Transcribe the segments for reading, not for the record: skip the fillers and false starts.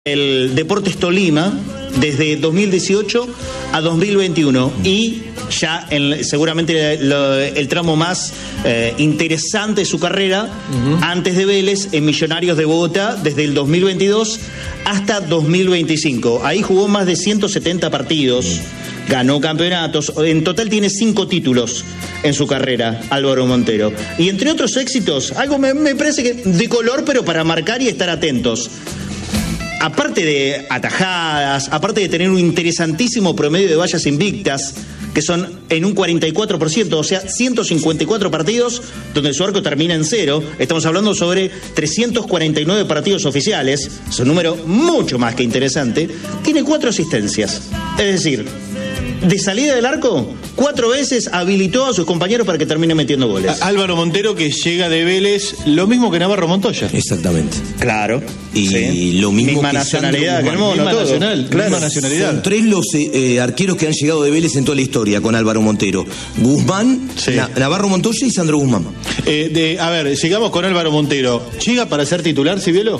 El Deportes Tolima desde 2018 a 2021 y ya seguramente el tramo más interesante de su carrera, antes de Vélez, en Millonarios de Bogotá desde el 2022 hasta 2025. Ahí jugó más de 170 partidos, ganó campeonatos, en total tiene 5 títulos en su carrera, Álvaro Montero. Y entre otros éxitos, algo me parece que de color, pero para marcar y estar atentos. Aparte de atajadas, aparte de tener un interesantísimo promedio de vallas invictas, que son en un 44%, o sea, 154 partidos donde su arco termina en 0. Estamos hablando sobre 349 partidos oficiales, es un número mucho más que interesante. Tiene 4 asistencias, es decir, de salida del arco, 4 veces habilitó a sus compañeros para que termine metiendo goles. Álvaro Montero, que llega de Vélez, lo mismo que Navarro Montoya. Exactamente. Claro. Y sí, lo mismo misma que nacionalidad, que el mono, misma todo. Nacional, claro. Misma nacionalidad. Son 3 los arqueros que han llegado de Vélez en toda la historia con Álvaro Montero. Guzmán, sí. Navarro Montoya y Sandro Guzmán. A ver, sigamos con Álvaro Montero. ¿Llega para ser titular, Cibielo?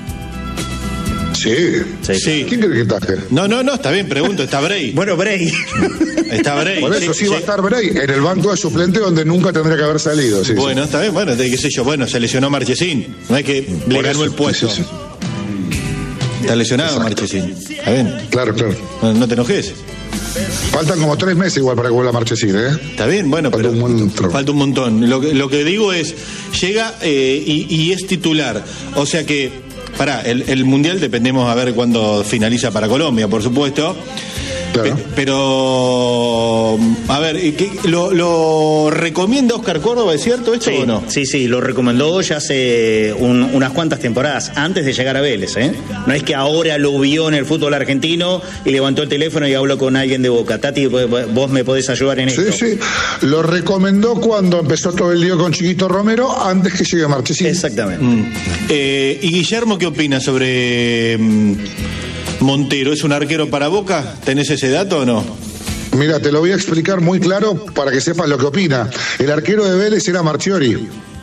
Sí. ¿Quién cree que taje? No, está bien, pregunto, está Bray. Bueno, Bray. Está Bray. Por eso sí va a estar Bray en el banco de suplente donde nunca tendría que haber salido. Sí, bueno, está bien, bueno, qué sé yo, bueno, se lesionó Marchesín. No es que le ganó el puesto. Sí. Está lesionado Exacto. Marchesín. ¿Está bien? Claro. No te enojes. Faltan como 3 meses igual para que vuelva Marchesín, ¿eh? Está bien, bueno, Falta pero un montón. falta un montón. Lo que digo es, llega y es titular. O sea que, el Mundial dependemos a ver cuándo finaliza para Colombia, por supuesto. Claro. Pero, a ver, ¿lo recomienda Oscar Córdoba, es cierto esto o no? Sí, lo recomendó ya hace unas cuantas temporadas, antes de llegar a Vélez, ¿eh? No es que ahora lo vio en el fútbol argentino y levantó el teléfono y habló con alguien de Boca. Tati, vos me podés ayudar en esto. Sí, lo recomendó cuando empezó todo el lío con Chiquito Romero, antes que llegue Marchesín. Exactamente. ¿Y Guillermo qué opina sobre Montero? ¿Es un arquero para Boca? ¿Tenés ese dato o no? Mira, te lo voy a explicar muy claro para que sepas lo que opina. El arquero de Vélez era Marchiori.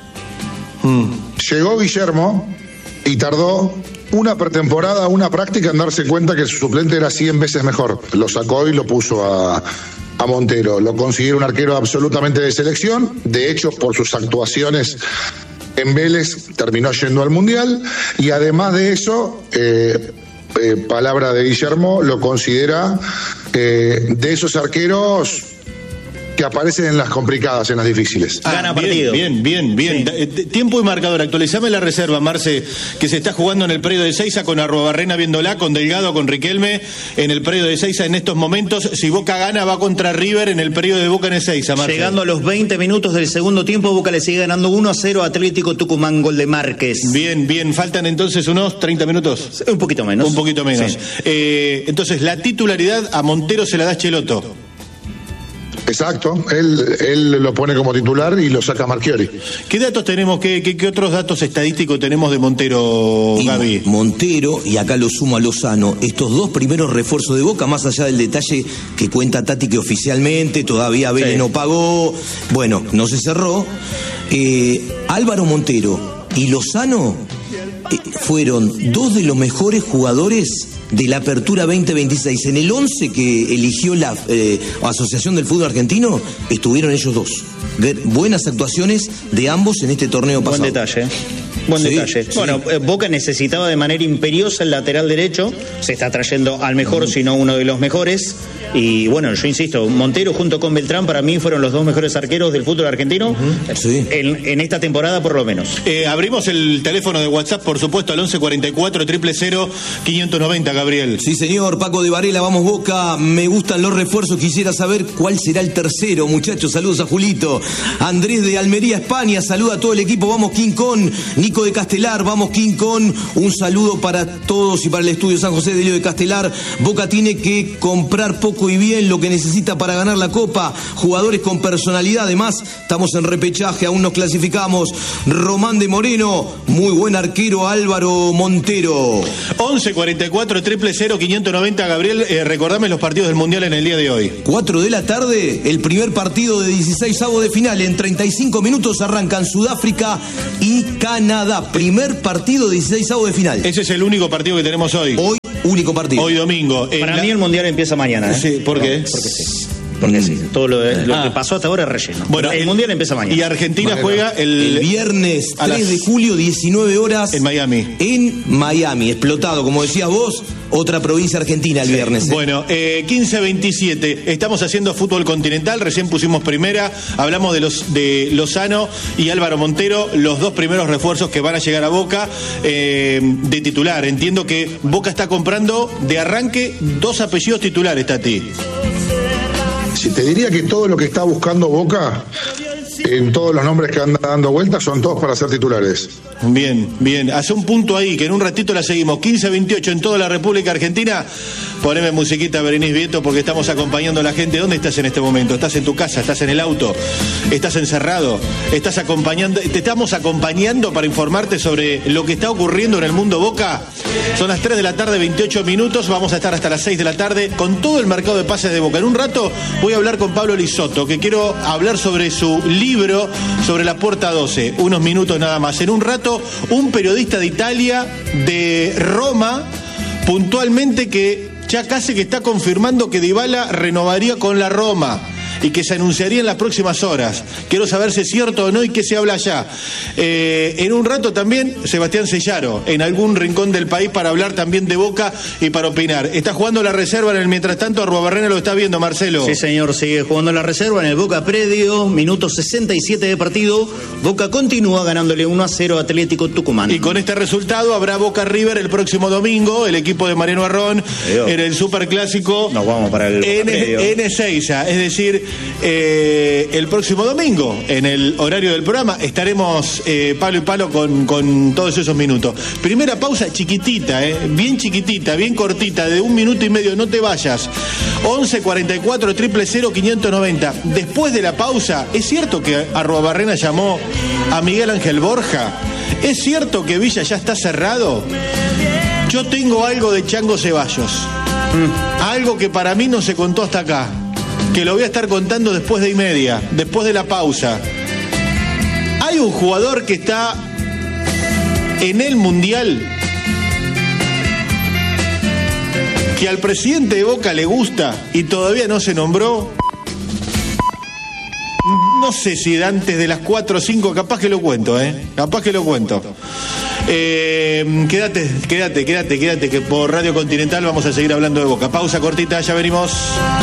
Llegó Guillermo y tardó una pretemporada, una práctica en darse cuenta que su suplente era 100 veces mejor. Lo sacó y lo puso a Montero. Lo considero un arquero absolutamente de selección. De hecho, por sus actuaciones en Vélez terminó yendo al Mundial. Y además de eso, palabra de Guillermo, lo considera de esos arqueros que aparecen en las complicadas, en las difíciles. Gana partido. Bien. Sí. Tiempo y marcador. Actualizame la reserva, Marce, que se está jugando en el predio de Seiza con Arruabarrena viéndola, con Delgado, con Riquelme, en el predio de Seiza en estos momentos. Si Boca gana, va contra River en el predio de Boca en Ezeiza, Marce. Llegando a los 20 minutos del segundo tiempo, Boca le sigue ganando 1-0 a Atlético Tucumán, gol de Márquez. Bien. Faltan entonces unos 30 minutos. Un poquito menos. Sí. Entonces, la titularidad a Montero se la da Schelotto. Exacto, él lo pone como titular y lo saca Marchiori. ¿Qué datos tenemos, qué otros datos estadísticos tenemos de Montero, Gaby? Montero, y acá lo sumo a Lozano, estos 2 primeros refuerzos de Boca, más allá del detalle que cuenta Tati que oficialmente todavía Vélez no pagó, bueno, no se cerró. Álvaro Montero y Lozano fueron 2 de los mejores jugadores de la Apertura 2026. En el 11 que eligió la Asociación del Fútbol Argentino, estuvieron ellos 2. Buenas actuaciones de ambos en este torneo pasado. Buen detalle. Bueno, Boca necesitaba de manera imperiosa el lateral derecho, se está trayendo al mejor, si no uno de los mejores. Y bueno, yo insisto, Montero junto con Beltrán para mí fueron los 2 mejores arqueros del fútbol argentino en esta temporada por lo menos. Abrimos el teléfono de WhatsApp, por supuesto, al 1144 000 590, Gabriel. Sí, señor, Paco de Varela, vamos Boca, me gustan los refuerzos, quisiera saber cuál será el tercero, muchachos, saludos a Julito. Andrés de Almería, España, saluda a todo el equipo, vamos King Kong. Nico de Castelar, vamos King Kong, un saludo para todos y para el estudio San José de Lío de Castelar. Boca tiene que comprar poco y bien lo que necesita para ganar la Copa, jugadores con personalidad, además estamos en repechaje, aún nos clasificamos. Román de Moreno, muy buen arquero Álvaro Montero. 1144 000 590, Gabriel, recordame los partidos del Mundial en el día de hoy. 4 de la tarde, el primer partido de 16avos de final, en 35 minutos arrancan Sudáfrica y Canadá. nada. Primer partido, 16avos de final. Ese es el único partido que tenemos hoy. Hoy, único partido. Hoy domingo. Para mí el Mundial empieza mañana. Sí, ¿por qué? Porque sí. Porque sí. Todo lo que pasó hasta ahora es relleno. Bueno, el Mundial empieza mañana. Y Argentina juega el viernes 3 de julio, 19 horas. En Miami. En Miami. Explotado, como decías vos, otra provincia argentina el viernes. Bueno, 15-27. Estamos haciendo fútbol continental. Recién pusimos primera. Hablamos de Lozano y Álvaro Montero, los dos primeros refuerzos que van a llegar a Boca de titular. Entiendo que Boca está comprando de arranque 2 apellidos titulares, Tati. Si te diría que todo lo que está buscando Boca, en todos los nombres que andan dando vueltas, son todos para ser titulares. Bien, bien. Hace un punto ahí, que en un ratito la seguimos. 15-28 en toda la República Argentina. Poneme musiquita, Berenice Vieto, porque estamos acompañando a la gente. ¿Dónde estás en este momento? ¿Estás en tu casa? ¿Estás en el auto? ¿Estás encerrado? ¿Estás acompañando? ¿Te estamos acompañando para informarte sobre lo que está ocurriendo en el mundo Boca? Son las 3 de la tarde, 28 minutos. Vamos a estar hasta las 6 de la tarde con todo el mercado de pases de Boca. En un rato voy a hablar con Pablo Lisotto, que quiero hablar sobre su libro sobre la Puerta 12. Unos minutos nada más. En un rato, un periodista de Italia, de Roma, puntualmente que ya casi que está confirmando que Dybala renovaría con la Roma y que se anunciaría en las próximas horas. Quiero saber si es cierto o no y qué se habla allá. En un rato también Sebastián Sellaro, en algún rincón del país, para hablar también de Boca y para opinar. Está jugando la reserva en el mientras tanto. Arruabarrena lo está viendo, Marcelo. Sí, señor, sigue jugando la reserva en el Boca Predio, minuto 67 de partido. Boca continúa ganándole 1-0 a Atlético Tucumán. Y con este resultado habrá Boca River el próximo domingo, el equipo de Mariano Arrón, en el Superclásico. Nos vamos para el en Ezeiza, es decir, el próximo domingo, en el horario del programa, estaremos palo y palo con todos esos minutos. Primera pausa chiquitita, bien chiquitita, bien cortita, de 1 minuto y medio, no te vayas. 11 44 000 590. Después de la pausa, ¿es cierto que Arruabarrena llamó a Miguel Ángel Borja? ¿Es cierto que Villa ya está cerrado? Yo tengo algo de Chango Ceballos, algo que para mí no se contó hasta acá, que lo voy a estar contando después de 1:30, después de la pausa. Hay un jugador que está en el Mundial que al presidente de Boca le gusta y todavía no se nombró. No sé si antes de las 4 o 5, capaz que lo cuento, capaz que lo cuento. Quédate, que por Radio Continental vamos a seguir hablando de Boca. Pausa cortita, ya venimos.